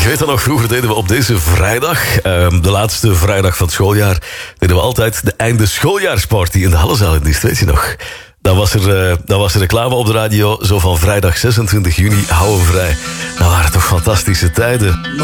Je weet dat nog, vroeger deden we op deze vrijdag, de laatste vrijdag van het schooljaar, deden we altijd de einde schooljaarsparty in de Hallezaal in Diest, weet je nog? Dan was er reclame op de radio, zo van vrijdag 26 juni, houden we vrij. Dat waren toch fantastische tijden.